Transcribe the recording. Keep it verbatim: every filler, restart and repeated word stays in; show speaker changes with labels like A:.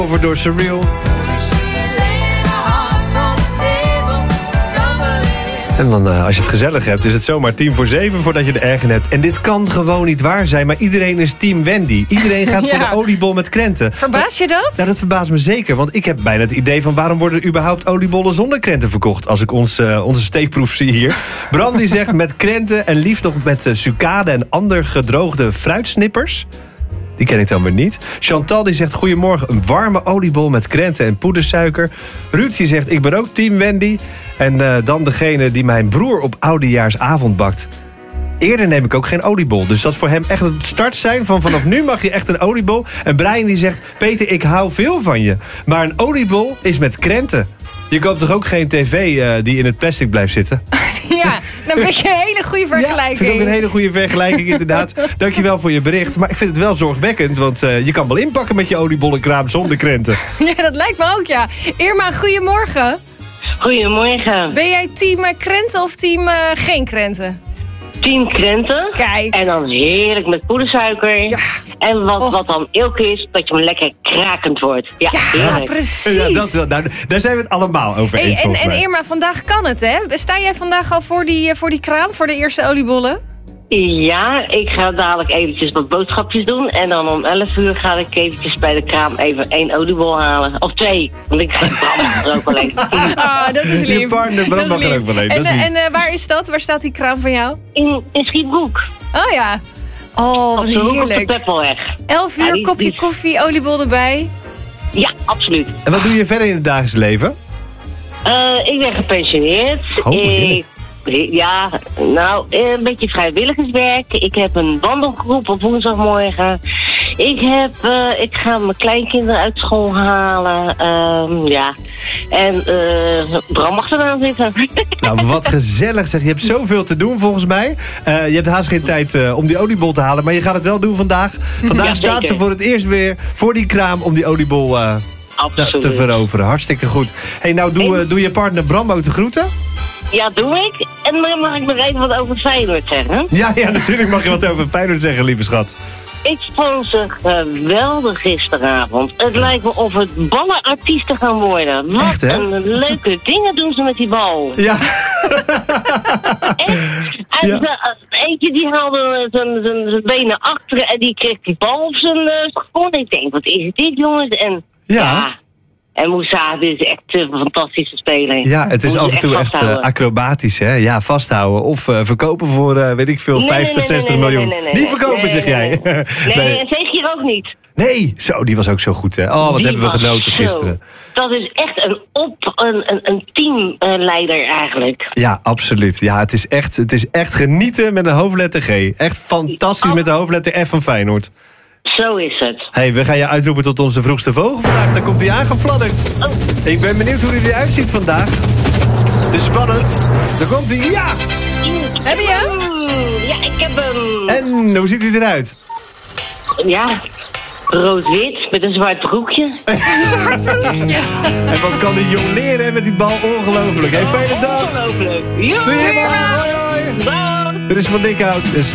A: Over door Surreal. En dan, uh, als je het gezellig hebt, is het zomaar tien voor zeven voordat je er erg in hebt. En dit kan gewoon niet waar zijn, maar iedereen is team Wendy. Iedereen gaat ja. voor de oliebol met krenten.
B: Verbaas je dat?
A: Ja, dat verbaast me zeker. Want ik heb bijna het idee van waarom worden er überhaupt oliebollen zonder krenten verkocht? Als ik ons, uh, onze steekproef zie hier. Bram die zegt met krenten en liefst nog met uh, sucade en ander gedroogde fruitsnippers. Die ken ik dan weer niet. Chantal die zegt goedemorgen, een warme oliebol met krenten en poedersuiker. Ruud die zegt ik ben ook team Wendy. En uh, dan degene die mijn broer op oudejaarsavond bakt. Eerder neem ik ook geen oliebol. Dus dat is voor hem echt het start zijn van vanaf nu mag je echt een oliebol. En Brian die zegt, Peter ik hou veel van je. Maar een oliebol is met krenten. Je koopt toch ook geen tv uh, die in het plastic blijft zitten?
B: Ja, dan vind je een hele goede vergelijking.
A: Ja, vind ik ook een hele goede vergelijking inderdaad. Dankjewel voor je bericht. Maar ik vind het wel zorgwekkend, want uh, je kan wel inpakken met je oliebollenkraam zonder krenten.
B: Ja, dat lijkt me ook, ja. Irma, goedemorgen.
C: Goedemorgen.
B: Ben jij team krenten of team uh, geen krenten?
C: Team krenten.
B: Kijk.
C: En dan heerlijk met poedersuiker. Ja. En wat,
B: oh.
C: wat dan ook is, dat je hem lekker krakend wordt. Ja,
B: ja, ja precies.
A: Ja, dat, dat, nou, daar zijn we het allemaal over
B: hey,
A: eens.
B: En, en Irma, vandaag kan het, hè? Sta jij vandaag al voor die, voor die kraam, voor de eerste oliebollen?
C: Ja, ik ga dadelijk eventjes wat boodschapjes doen. En dan om elf uur ga ik eventjes bij de kraam even één oliebol halen. Of twee, want ik ga Bram er ook wel even.
B: Ah, dat is lief.
A: Je partner Bram mag er ook wel even.
B: En, en uh, waar is dat? Waar staat die kraam van jou?
C: In, in Schietbroek.
B: Oh ja. Oh, wat heerlijk.
C: Op de Peppelweg.
B: elf uur, ja, kopje die... koffie, oliebol erbij.
C: Ja, absoluut.
A: En wat doe je verder in het dagelijks leven?
C: Uh, ik ben gepensioneerd.
A: Oh,
C: ik... Ja, nou, een beetje vrijwilligerswerk. Ik heb een wandelgroep op woensdagmorgen. Ik heb, uh, ik ga mijn kleinkinderen uit school halen. Um, ja, en uh, Bram mag eraan zitten.
A: Nou, wat gezellig zeg. Je hebt zoveel te doen volgens mij. Uh, je hebt haast geen tijd uh, om die oliebol te halen, maar je gaat het wel doen vandaag. Vandaag ja, staat ze voor het eerst weer voor die kraam om die oliebol uh, te veroveren. Hartstikke goed. Hey, nou, doe, uh, doe je partner Bram ook de groeten?
C: Ja, doe ik. En dan mag ik nog even wat over Feyenoord zeggen.
A: Ja, ja, natuurlijk mag je wat over Feyenoord zeggen, lieve schat.
C: Ik vond ze geweldig gisteravond. Het lijkt me of het ballenartiesten gaan worden. Wat
A: echt, hè?
C: een leuke dingen doen ze met die bal.
A: Ja.
C: En, en
A: ja.
C: de, eentje die haalde zijn, zijn, zijn benen achter en die kreeg die bal op zijn uh, schoen. Ik denk, wat is dit, jongens? En
A: ja.
C: ja En Moussa is echt een fantastische speler.
A: Ja, het is af en toe echt, echt uh, acrobatisch, hè? Ja, vasthouden. Of uh, verkopen voor, uh, weet ik veel, nee, vijftig, nee, nee, zestig nee, miljoen. Nee, nee, nee, nee. Die verkopen, nee, zeg
C: nee,
A: jij.
C: Nee, nee. nee en zeker hier ook niet.
A: Nee, zo, die was ook zo goed, hè? Oh, wat
C: die
A: hebben we genoten gisteren.
C: Zo. Dat is echt een, op, een, een, een teamleider eigenlijk.
A: Ja, absoluut. Ja, het is, echt, het is echt genieten met een hoofdletter G. Echt fantastisch oh. met de hoofdletter F van Feyenoord.
C: Zo is het.
A: Hey, we gaan je uitroepen tot onze vroegste vogel vandaag. Dan komt hij aangefladderd. Oh. Ik ben benieuwd hoe hij eruit ziet vandaag. Het is spannend. Dan komt hij. Ja!
B: Heb je hem?
C: Ja, ik heb hem.
A: En hoe ziet hij eruit?
C: Ja, rood-wit met een zwart broekje.
B: Een zwart broekje.
A: En wat kan die jong leren met die bal? Ongelooflijk. Hey, fijne dag.
C: Ongelooflijk. Doei.
A: Doei, hoi, hoi.
C: Bye.
A: Dit is Van Dikhout.